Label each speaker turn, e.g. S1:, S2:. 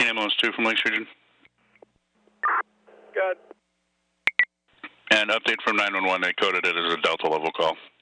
S1: Ambulance 2 from Lakes Region.
S2: Good.
S1: And update from 911, they coded it as a Delta level call.